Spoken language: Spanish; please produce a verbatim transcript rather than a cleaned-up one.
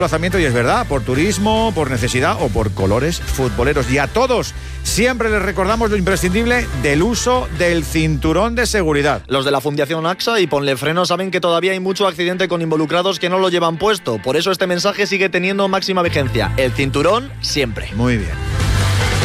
desplazamiento, y es verdad, por turismo, por necesidad o por colores futboleros. Y a todos siempre les recordamos lo imprescindible del uso del cinturón de seguridad. Los de la Fundación AXA y Ponle Freno saben que todavía hay mucho accidente con involucrados que no lo llevan puesto. Por eso este mensaje sigue teniendo máxima vigencia. El cinturón siempre. Muy bien.